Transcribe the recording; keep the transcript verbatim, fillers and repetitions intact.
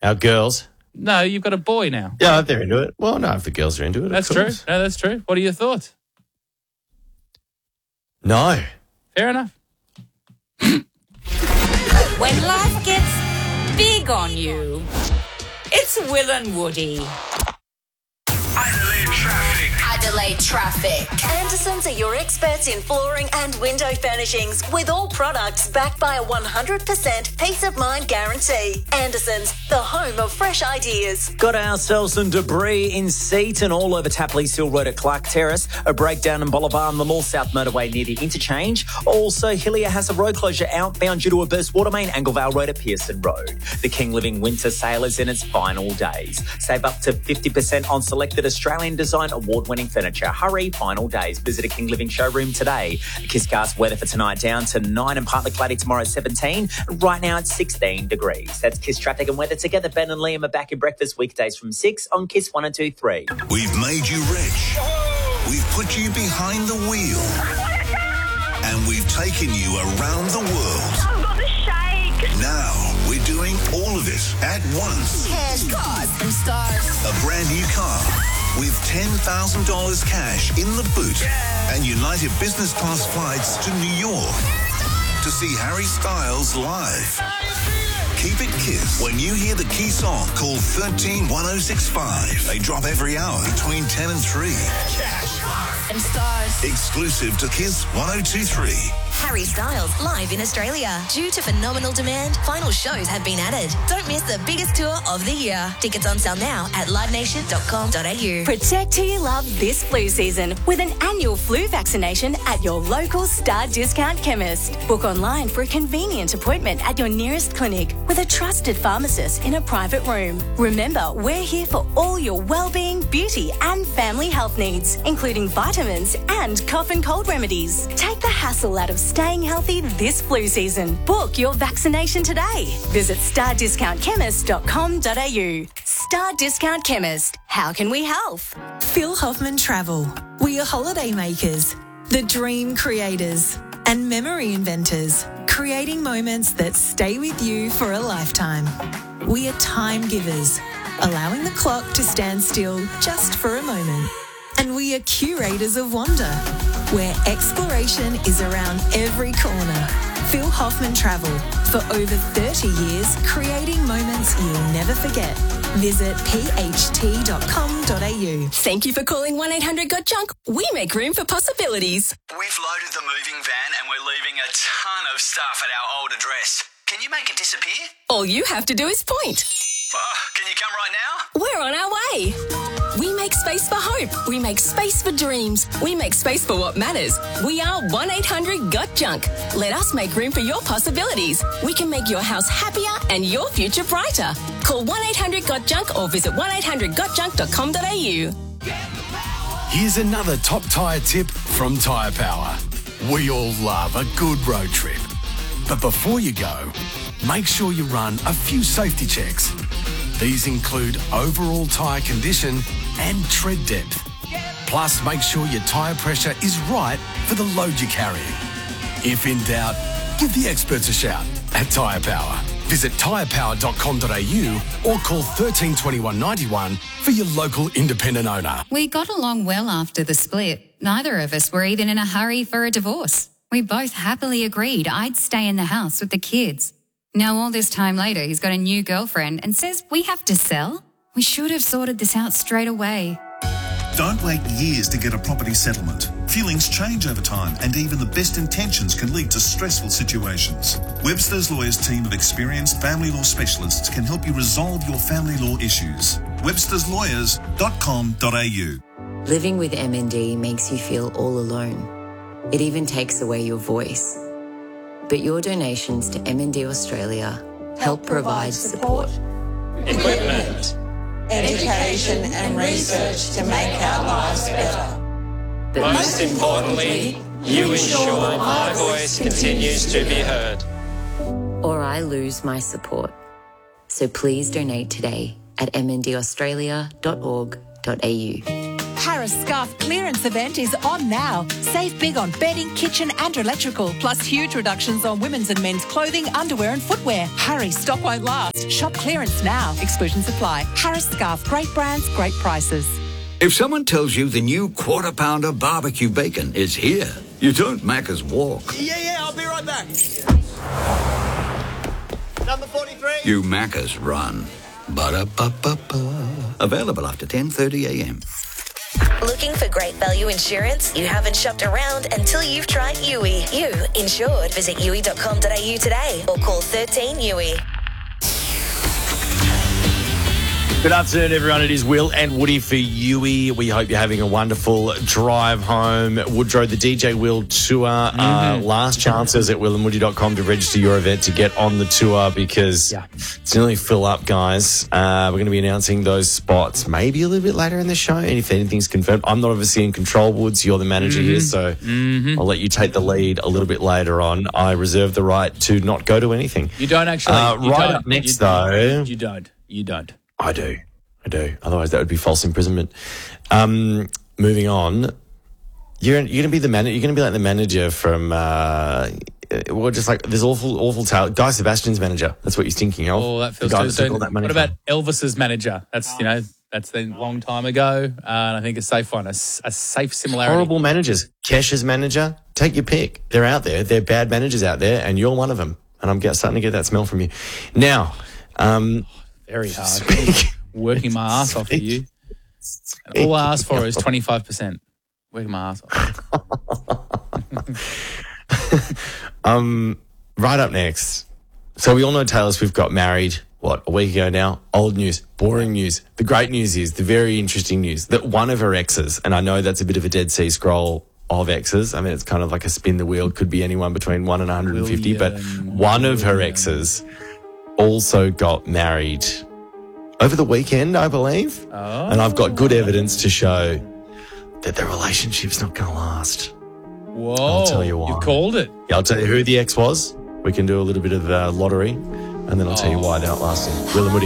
Our girls. No, you've got a boy now. Yeah, they're into it. Well, no, if the girls are into it, That's of true. course. No, that's true. What are your thoughts? No. Fair enough. When life gets big on you, it's Will and Woody. Adelaide Traffic. Adelaide Traffic. Andersons are your experts in flooring and window furnishings with all products backed by a one hundred percent peace of mind guarantee. Andersons, the home of fresh ideas. Got ourselves some debris in Seaton all over Tapley Hill Road at Clark Terrace, a breakdown in Bolivar on the North South Motorway near the interchange. Also, Hillier has a road closure outbound due to a burst water main, Anglevale Road at Pearson Road. The King Living Winter Sale is in its final days. Save up to fifty percent on selected Australian design award-winning furniture. Hurry, final days. Visit a King Living showroom today. Kisscast weather for tonight down to nine and partly cloudy tomorrow at seventeen. Right now it's sixteen degrees. That's Kiss Traffic and weather together. Ben and Liam are back in breakfast weekdays from six on Kiss one and two three. We've made you rich. We've put you behind the wheel. And we've taken you around the world. I've got the shake. Now we're doing all of it at once. Cash, cars and stars. A brand new car with ten thousand dollars cash in the boot and United Business Class flights to New York to see Harry Styles live. Keep it Kiss. When you hear the key song, call one three one oh six five. They drop every hour between ten and three. And stars. Exclusive to Kiss one oh two three. Harry Styles live in Australia. Due to phenomenal demand, final shows have been added. Don't miss the biggest tour of the year. Tickets on sale now at live nation dot com dot a u. Protect who you love this flu season with an annual flu vaccination at your local Star Discount chemist. Book online for a convenient appointment at your nearest clinic with a trusted pharmacist in a private room. Remember, we're here for all your well-being, beauty and family health needs, including vitamins and cough and cold remedies. Take the hassle out of staying healthy this flu season. Book your vaccination today. Visit star discount chemist dot com dot a u. Star Discount Chemist. How can we help? Phil Hoffman Travel. We are holiday makers, the dream creators, and memory inventors, creating moments that stay with you for a lifetime. We are time givers, allowing the clock to stand still just for a moment. And we are curators of wonder, where exploration is around every corner. Phil Hoffman Travel, for over thirty years, creating moments you'll never forget. Visit p h t dot com dot a u. Thank you for calling one eight hundred got junk. We make room for possibilities. We've loaded the moving van and we're leaving a ton of stuff at our old address. Can you make it disappear? All you have to do is point. Oh, can you come right now? We're on our way. We make space for hope. We make space for dreams. We make space for what matters. We are one eight hundred got junk. Let us make room for your possibilities. We can make your house happier and your future brighter. Call one eight hundred got junk or visit one eight hundred got junk dot com dot a u. Here's another top tyre tip from Tyre Power. We all love a good road trip. But before you go, make sure you run a few safety checks. These include overall tyre condition and tread depth. Plus, make sure your tyre pressure is right for the load you're carrying. If in doubt, give the experts a shout at Tyre Power. Visit tyre power dot com dot a u or call one three two one nine one for your local independent owner. We got along well after the split. Neither of us were even in a hurry for a divorce. We both happily agreed I'd stay in the house with the kids. Now all this time later, he's got a new girlfriend and says we have to sell? We should have sorted this out straight away. Don't wait years to get a property settlement. Feelings change over time and even the best intentions can lead to stressful situations. Webster's Lawyers team of experienced family law specialists can help you resolve your family law issues. websters lawyers dot com dot a u. Living with M N D makes you feel all alone. It even takes away your voice. But your donations to M N D Australia help provide support, equipment, education and research to make our lives better. But most importantly, you ensure my voice continues to be heard. Or I lose my support. So please donate today at m n d australia dot org dot a u. Harris Scarf clearance event is on now. Save big on bedding, kitchen and electrical, plus huge reductions on women's and men's clothing, underwear and footwear. Hurry, stock won't last. Shop clearance now. Exclusions apply. Harris Scarf, great brands, great prices. If someone tells you the new Quarter Pounder barbecue bacon is here, you don't Macca's walk. Yeah, yeah, I'll be right back. Number forty-three. You Macca's run. Ba-da-ba-ba-ba. Available after ten thirty a.m. Looking for great value insurance? You haven't shopped around until you've tried U I. You insured. Visit U I dot com dot a u today or call thirteen U I. Good afternoon, everyone. It is Will and Woody for U I. We hope you're having a wonderful drive home. Woodrow, the D J Will tour. Mm-hmm. Uh, last chances at will and woody dot com to register your event to get on the tour because yeah. it's nearly full up, guys. Uh, we're going to be announcing those spots maybe a little bit later in the show. And if anything's confirmed, I'm not obviously in control, Woods. You're the manager mm-hmm. here, so mm-hmm. I'll let you take the lead a little bit later on. I reserve the right to not go to anything. You don't actually. Uh, you right don't. up next, you, though. You don't. You don't. I do. I do. Otherwise, that would be false imprisonment. Um, moving on, you're you're going to be the man. You're going to be like the manager from. Uh, well, just like this awful, awful tale. Guy Sebastian's manager. That's what you're thinking of. Oh, that feels the guy too that took soon. all that money What about from. Elvis's manager? That's you know that's a long time ago, uh, and I think a safe one, a, a safe similarity. Horrible managers. Kesh's manager. Take your pick. They're out there. They're bad managers out there, and you're one of them. And I'm get, starting to get that smell from you. Now, um, very hard. Speak, Working my ass off for you. And all I ask for is twenty-five percent. Working my ass off. um, right up next. So we all know Taylor Swift got married, what, a week ago now? Old news, boring news. The great news is, the very interesting news, that one of her exes, and I know that's a bit of a Dead Sea Scroll of exes. I mean, it's kind of like a spin the wheel. Could be anyone between one and one hundred fifty, William, but one of her exes also got married over the weekend, I believe. Oh. And I've got good evidence to show that the relationship's not going to last. Whoa. I'll tell you why. You called it. Yeah, I'll tell you who the ex was. We can do a little bit of uh, lottery, and then I'll oh. tell you why they're not lasting. Will and Woody.